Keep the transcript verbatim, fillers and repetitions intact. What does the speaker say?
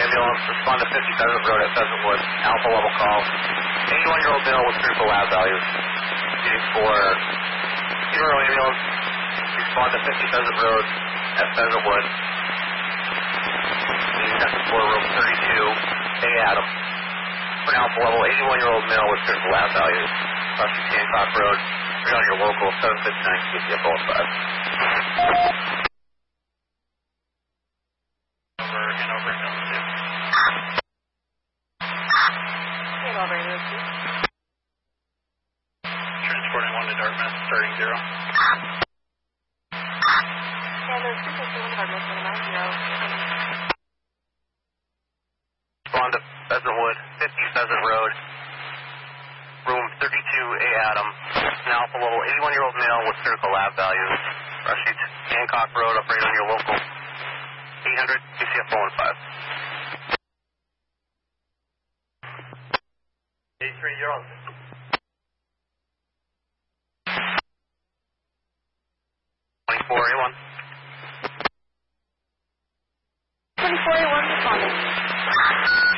ambulance, respond to fifty-seventh Road at Pheasantwood, Alpha level call. eighty-one-year-old male with critical lab values. Needing for Hero ambulance, respond to fifty-seventh Road at Pheasantwood. Needing second floor, room thirty-two, A. Adam. For an Alpha level, eighty-one-year-old male with critical lab values. Crossing Hancock Road, bring on your local seven fifty-nine K P F oh five. Over and over and over. Transporting one to Dartmouth, starting zero. Yeah, there's two fifty one Dartmouth, nine zero. Respond to Pheasantwood, fifty Pheasant Road, room thirty-two, A. Adam. Now Alpha level, eighty-one-year-old male with critical lab values. Rushing to Hancock Road, operate on your local eight hundred K C F oh five. eighty-three, you're on. twenty-four, A one. twenty-four A one, responding.